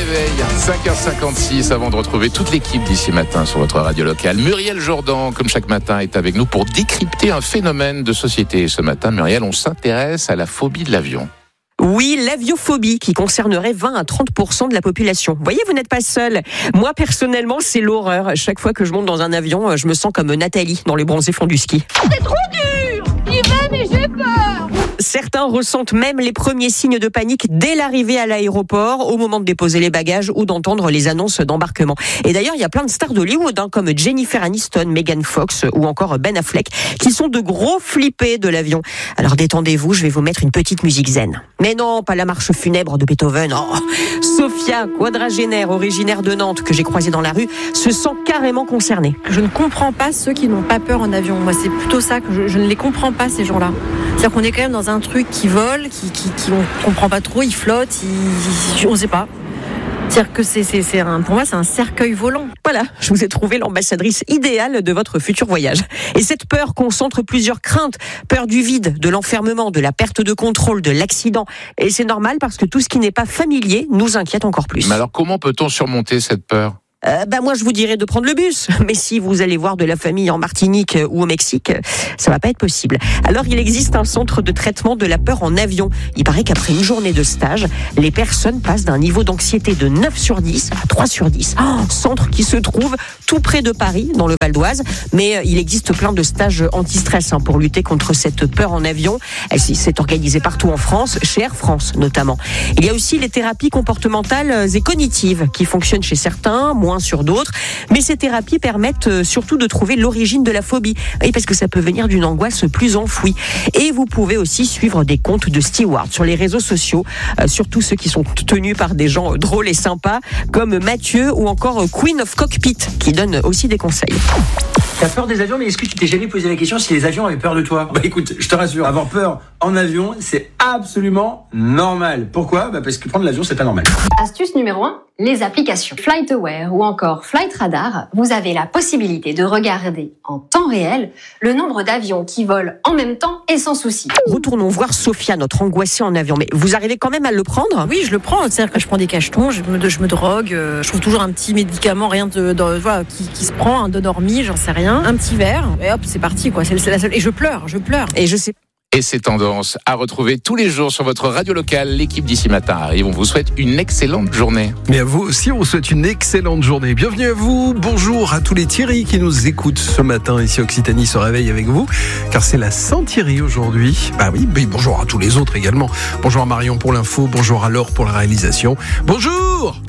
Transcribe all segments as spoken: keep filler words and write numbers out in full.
réveil, cinq heures cinquante-six, avant de retrouver toute l'équipe d'ici matin sur votre radio locale. Muriel Jourdan, comme chaque matin, est avec nous pour décrypter un phénomène de société. Et ce matin, Muriel, on s'intéresse à la phobie de l'avion. Oui, l'aviophobie qui concernerait vingt à trente pour cent de la population. Vous voyez, vous n'êtes pas seul. Moi, personnellement, c'est l'horreur. Chaque fois que je monte dans un avion, je me sens comme Nathalie dans les bronzés fonds du ski. C'est trop dur! J'y vais, mais j'ai peur! Certains ressentent même les premiers signes de panique dès l'arrivée à l'aéroport, au moment de déposer les bagages ou d'entendre les annonces d'embarquement. Et d'ailleurs, il y a plein de stars d'Hollywood, hein, comme Jennifer Aniston, Megan Fox ou encore Ben Affleck, qui sont de gros flippés de l'avion. Alors détendez-vous, je vais vous mettre une petite musique zen. Mais non, pas la marche funèbre de Beethoven. Oh, Sophia, quadragénaire, originaire de Nantes, que j'ai croisée dans la rue, se sent carrément concernée. Je ne comprends pas ceux qui n'ont pas peur en avion. Moi, c'est plutôt ça que je, je ne les comprends pas, ces gens-là. C'est-à-dire qu'on est quand même dans un truc qui vole, qui, qui, qui on comprend pas trop, il flotte, il, il, on sait pas. C'est-à-dire que c'est, c'est, c'est un, pour moi, c'est un cercueil volant. Voilà, je vous ai trouvé l'ambassadrice idéale de votre futur voyage. Et cette peur concentre plusieurs craintes. Peur du vide, de l'enfermement, de la perte de contrôle, de l'accident. Et c'est normal parce que tout ce qui n'est pas familier nous inquiète encore plus. Mais alors, comment peut-on surmonter cette peur ? Euh, bah moi je vous dirais de prendre le bus, mais si vous allez voir de la famille en Martinique ou au Mexique, ça va pas être possible. Alors il existe un centre de traitement de la peur en avion. Il paraît qu'après une journée de stage, les personnes passent d'un niveau d'anxiété de neuf sur dix à trois sur dix. Oh, centre qui se trouve tout près de Paris, dans le Val d'Oise, mais il existe plein de stages anti-stress hein, pour lutter contre cette peur en avion. Elle s'est organisée partout en France, chez Air France notamment. Il y a aussi les thérapies comportementales et cognitives qui fonctionnent chez certains, moins sur d'autres, mais ces thérapies permettent surtout de trouver l'origine de la phobie, oui, parce que ça peut venir d'une angoisse plus enfouie. Et vous pouvez aussi suivre des comptes de stewards sur les réseaux sociaux, euh, surtout ceux qui sont tenus par des gens drôles et sympas, comme Mathieu ou encore Queen of Cockpit, qui donne aussi des conseils. T'as peur des avions, mais est-ce que tu t'es jamais posé la question si les avions avaient peur de toi ? Bah écoute, je te rassure, avoir peur en avion, c'est absolument normal. Pourquoi ? Bah parce que prendre l'avion, c'est pas normal. Astuce numéro un, les applications. FlightAware ou encore Flight Radar, vous avez la possibilité de regarder en temps réel le nombre d'avions qui volent en même temps et sans souci. Retournons voir Sophia, notre angoissée en avion. Mais vous arrivez quand même à le prendre ? Oui, je le prends. C'est-à-dire que je prends des cachetons, je me, je me drogue, euh, je trouve toujours un petit médicament, rien de, de voilà, qui, qui se prend, un Donormi, j'en sais rien, un petit verre, et hop, c'est parti, quoi. C'est, c'est la seule. Et je pleure, je pleure. Et je sais. Et ces tendances à retrouver tous les jours sur votre radio locale. L'équipe d'ici matin arrive. On vous souhaite une excellente journée. Mais à vous aussi, on vous souhaite une excellente journée. Bienvenue à vous. Bonjour à tous les Thierry qui nous écoutent ce matin. Ici, Occitanie se réveille avec vous, car c'est la Saint-Thierry aujourd'hui. Bah oui, mais bonjour à tous les autres également. Bonjour à Marion pour l'info. Bonjour à Laure pour la réalisation. Bonjour.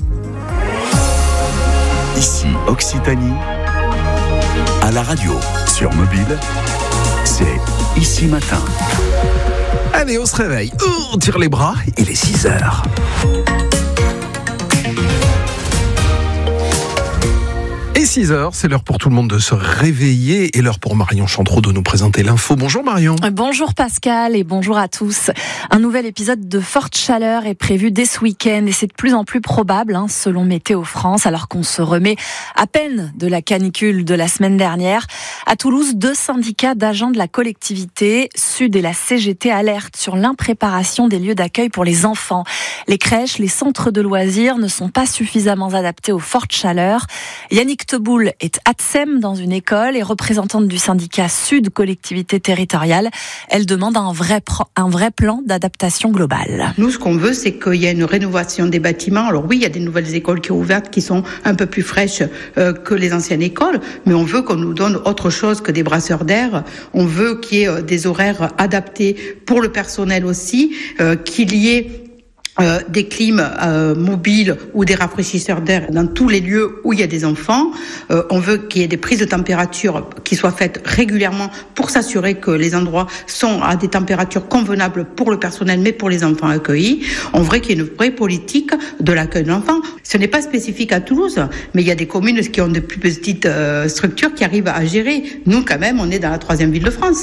Ici, Occitanie. À la radio, sur mobile, c'est Ici Matin. Allez, on se réveille. On tire les bras. Il est six heures. Et six heures, c'est l'heure pour tout le monde de se réveiller et l'heure pour Marion Chantreau de nous présenter l'info. Bonjour Marion. Bonjour Pascal et bonjour à tous. Un nouvel épisode de forte chaleur est prévu dès ce week-end et c'est de plus en plus probable, hein, selon Météo France, alors qu'on se remet à peine de la canicule de la semaine dernière. À Toulouse, deux syndicats d'agents de la collectivité, Sud et la C G T, alertent sur l'impréparation des lieux d'accueil pour les enfants. Les crèches, les centres de loisirs ne sont pas suffisamment adaptés aux fortes chaleurs. Yannick Teboul est A T S E M dans une école et représentante du syndicat Sud Collectivité Territoriale. Elle demande un vrai, un vrai plan d'adaptation globale. Nous, ce qu'on veut, c'est qu'il y ait une rénovation des bâtiments. Alors oui, il y a des nouvelles écoles qui sont ouvertes, qui sont un peu plus fraîches euh, que les anciennes écoles, mais on veut qu'on nous donne autre chose que des brasseurs d'air. On veut qu'il y ait des horaires adaptés pour le personnel aussi, euh, qu'il y ait Euh, des clims euh, mobiles ou des rafraîchisseurs d'air dans tous les lieux où il y a des enfants. Euh, on veut qu'il y ait des prises de température qui soient faites régulièrement pour s'assurer que les endroits sont à des températures convenables pour le personnel, mais pour les enfants accueillis. On veut qu'il y ait une vraie politique de l'accueil de l'enfant. Ce n'est pas spécifique à Toulouse, mais il y a des communes qui ont de plus petites euh, structures qui arrivent à gérer. Nous, quand même, on est dans la troisième ville de France.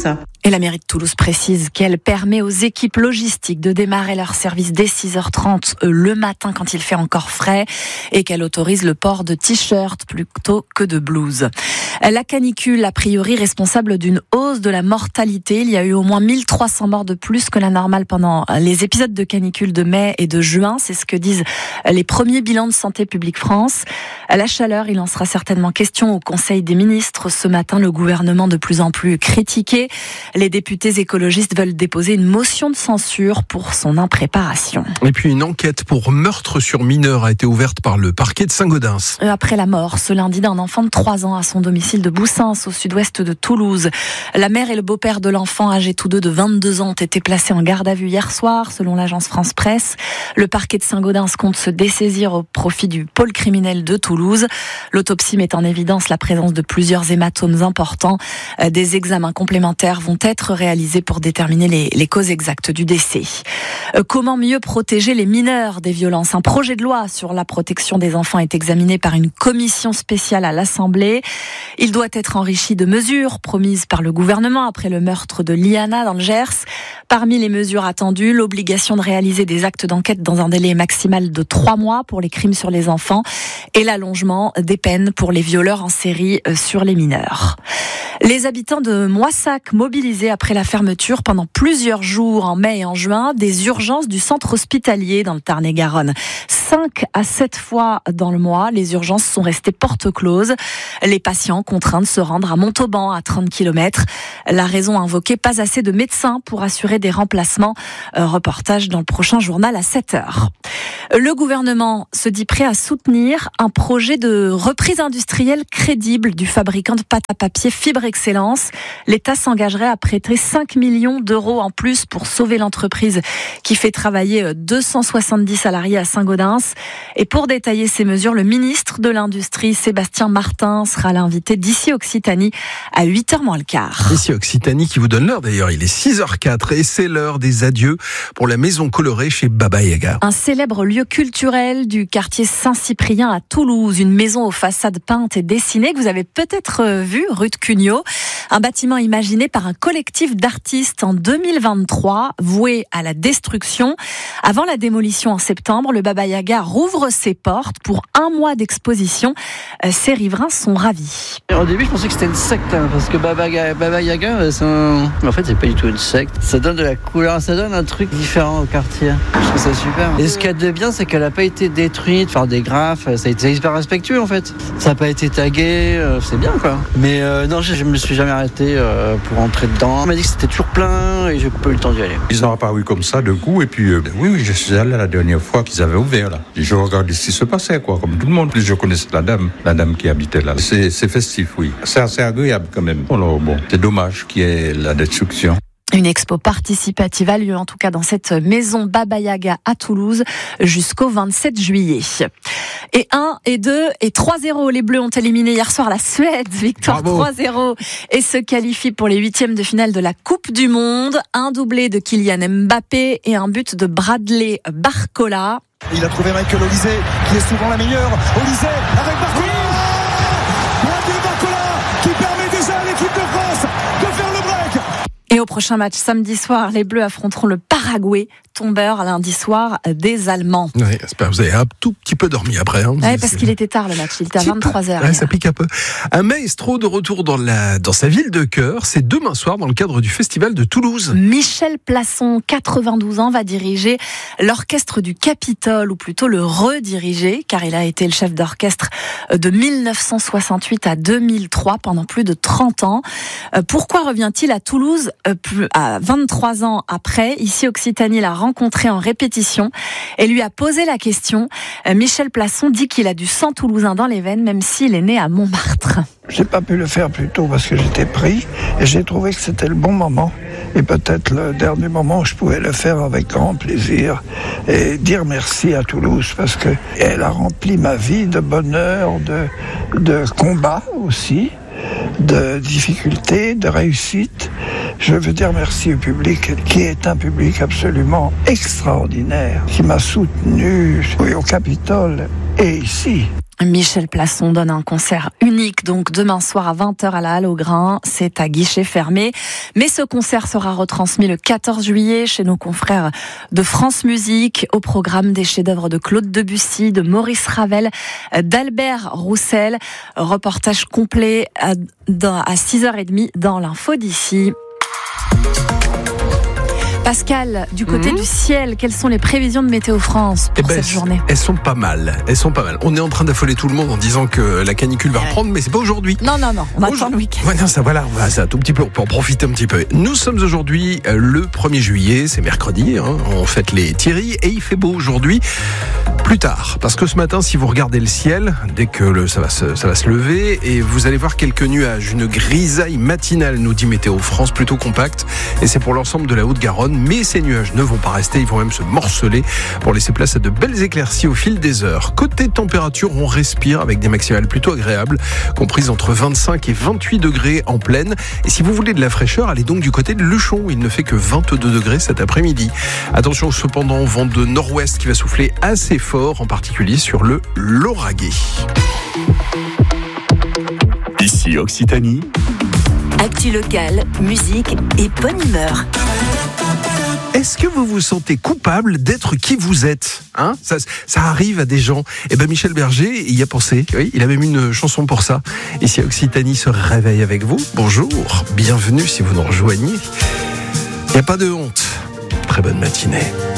Et la mairie de Toulouse précise qu'elle permet aux équipes logistiques de démarrer leur service dès six heures trente le matin quand il fait encore frais et qu'elle autorise le port de t-shirts plutôt que de blouses. La canicule, a priori responsable d'une hausse de la mortalité. Il y a eu au moins mille trois cents morts de plus que la normale pendant les épisodes de canicule de mai et de juin. C'est ce que disent les premiers bilans de Santé publique France. La chaleur, il en sera certainement question au Conseil des ministres. Ce matin, le gouvernement de plus en plus critiqué. Les députés écologistes veulent déposer une motion de censure pour son impréparation. Et puis une enquête pour meurtre sur mineur a été ouverte par le parquet de Saint-Gaudens. Après la mort, ce lundi, d'un enfant de trois ans à son domicile de Boussins, au sud-ouest de Toulouse. La mère et le beau-père de l'enfant, âgés tous deux de vingt-deux ans, ont été placés en garde à vue hier soir, selon l'agence France Presse. Le parquet de Saint-Gaudens compte se dessaisir au profit du pôle criminel de Toulouse. L'autopsie met en évidence la présence de plusieurs hématomes importants. Des examens complémentaires vont être réalisés pour déterminer les, les causes exactes du décès. Comment mieux protéger les mineurs des violences ? Un projet de loi sur la protection des enfants est examiné par une commission spéciale à l'Assemblée. Il doit être enrichi de mesures promises par le gouvernement après le meurtre de Liana dans le Gers. Parmi les mesures attendues, l'obligation de réaliser des actes d'enquête dans un délai maximal de trois mois pour les crimes sur les enfants et l'allongement des peines pour les violeurs en série sur les mineurs. Les habitants de Moissac, mobilisés après la fermeture pendant plusieurs jours en mai et en juin des urgences du centre hospitalier dans le Tarn-et-Garonne. Cinq à sept fois dans le mois, les urgences sont restées portes closes. Les patients contraints de se rendre à Montauban, à trente kilomètres. La raison invoquée, pas assez de médecins pour assurer des remplacements. Reportage dans le prochain journal à sept heures. Le gouvernement se dit prêt à soutenir un projet de reprise industrielle crédible du fabricant de pâte à papier Fibre Excellence. L'État s'engagerait à prêter cinq millions d'euros en plus pour sauver l'entreprise qui fait travailler deux cent soixante-dix salariés à Saint-Gaudens. Et pour détailler ces mesures, le ministre de l'Industrie, Sébastien Martin, sera l'invité d'Ici Occitanie à huit heures moins le quart. Ici Occitanie qui vous donne l'heure d'ailleurs, il est six heures quatre et c'est l'heure des adieux pour la maison colorée chez Baba Yaga. Un célèbre lieu culturel du quartier Saint-Cyprien à Toulouse, une maison aux façades peintes et dessinées que vous avez peut-être vu rue de Cugnot. Un bâtiment imaginé par un collectif d'artistes en deux mille vingt-trois, voué à la destruction. Avant la démolition en septembre, le Baba Yaga rouvre ses portes pour un mois d'exposition. Ses riverains sont ravis. Au début, je pensais que c'était une secte, hein, parce que Baba, Baba Yaga, c'est un... en fait, c'est pas du tout une secte. Ça donne de la couleur, ça donne un truc différent au quartier. Je trouve ça super. Et ce qu'il y a de bien, c'est qu'elle n'a pas été détruite par des graphes. Ça a été hyper respectueux, en fait. Ça n'a pas été tagué, euh, c'est bien, quoi. Mais euh, non, je, je me suis jamais arrêté euh, pour entrer dedans. On m'a dit que c'était toujours plein et j'ai pas eu le temps d'y aller. Ils ont apparu comme ça d'un coup et puis euh, oui, oui, je suis allé la dernière fois qu'ils avaient ouvert là. Et je regardais ce qui se passait, quoi, comme tout le monde. Je connaissais la dame, la dame qui habitait là. C'est, c'est festif, oui. C'est assez agréable quand même. Alors bon, c'est dommage qu'il y ait la destruction. Une expo participative a lieu en tout cas dans cette maison Baba Yaga à Toulouse jusqu'au vingt-sept juillet. Et un, et deux, et trois zéro. Les Bleus ont éliminé hier soir la Suède. Victoire Bravo. trois zéro. Et se qualifient pour les huitièmes de finale de la Coupe du Monde. Un doublé de Kylian Mbappé et un but de Bradley Barcola. Il a trouvé Michael Olise, qui est souvent la meilleure. Olise avec Barcola. Bradley Barcola qui permet déjà à l'équipe de France de faire le break. Et au prochain match samedi soir, les Bleus affronteront le Paraguay, tombeur lundi soir des Allemands. Oui, j'espère que vous avez un tout petit peu dormi après. Hein. Oui, parce qu'il était tard le match, il était à vingt-trois heures. Ouais, ça pique un peu. Un maestro de retour dans, la, dans sa ville de cœur, c'est demain soir dans le cadre du festival de Toulouse. Michel Plasson, quatre-vingt-douze ans, va diriger l'orchestre du Capitole, ou plutôt le rediriger, car il a été le chef d'orchestre de mille neuf cent soixante-huit à deux mille trois pendant plus de trente ans. Pourquoi revient-il à Toulouse à vingt-trois ans après? Ici Occitanie l'a rencontré en répétition et lui a posé la question. Michel Plasson dit qu'il a du sang toulousain dans les veines, même s'il est né à Montmartre. J'ai pas pu le faire plus tôt parce que j'étais pris et j'ai trouvé que c'était le bon moment et peut-être le dernier moment où je pouvais le faire avec grand plaisir et dire merci à Toulouse parce que elle a rempli ma vie de bonheur, de, de combat aussi, de difficultés, de réussite. Je veux dire merci au public qui est un public absolument extraordinaire, qui m'a soutenu oui, au Capitole et ici. Michel Plasson donne un concert unique, donc demain soir à vingt heures à la Halle au Grain. C'est à guichet fermé. Mais ce concert sera retransmis le quatorze juillet chez nos confrères de France Musique. Au programme des chefs-d'œuvre de Claude Debussy, de Maurice Ravel, d'Albert Roussel. Reportage complet à, à six heures trente dans l'info d'ici. Pascal, du côté mmh. du ciel, quelles sont les prévisions de Météo France pour eh ben, cette journée ? Elles sont pas mal. Elles sont pas mal. On est en train d'affoler tout le monde en disant que la canicule va reprendre, mais c'est pas aujourd'hui. Non, non, non. On attend le week-end. Ouais, non, ça, voilà, voilà, ça, un tout petit peu, on peut en profiter un petit peu. Nous sommes aujourd'hui le premier juillet, c'est mercredi, hein, on fête les Thierry, et il fait beau aujourd'hui. Plus tard, parce que ce matin, si vous regardez le ciel, dès que le, ça va se, ça va se lever, et vous allez voir quelques nuages, une grisaille matinale, nous dit Météo France, plutôt compacte, et c'est pour l'ensemble de la Haute-Garonne. Mais ces nuages ne vont pas rester, ils vont même se morceler pour laisser place à de belles éclaircies au fil des heures. Côté température, on respire avec des maximales plutôt agréables, comprises entre vingt-cinq et vingt-huit degrés en pleine. Et si vous voulez de la fraîcheur, allez donc du côté de Luchon, où il ne fait que vingt-deux degrés cet après-midi. Attention cependant au vent de nord-ouest qui va souffler assez fort, en particulier sur le Lauragais. Ici Occitanie. Actu locale, musique et bonne humeur. Est-ce que vous vous sentez coupable d'être qui vous êtes, hein ? ça, ça arrive à des gens. Eh ben Michel Berger y a pensé. Oui, il a même une chanson pour ça. Ici Occitanie se réveille avec vous. Bonjour, bienvenue si vous nous rejoignez. Il n'y a pas de honte. Très bonne matinée.